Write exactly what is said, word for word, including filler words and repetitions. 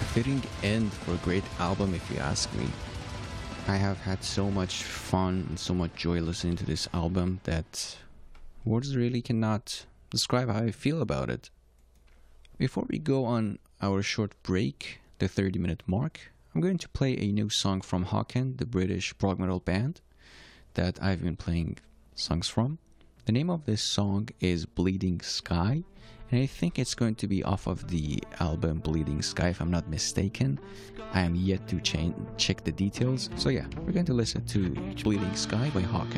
fitting end for a great album, if you ask me. I have had so much fun and so much joy listening to this album that words really cannot describe how I feel about it. Before we go on our short break, the thirty minute mark, I'm going to play a new song from Hawken, the British prog metal band that I've been playing songs from. The name of this song is Bleeding Sky, and I think it's going to be off of the album Bleeding Sky, if I'm not mistaken. I am yet to ch- check the details. So yeah, we're going to listen to Bleeding Sky by Hawken.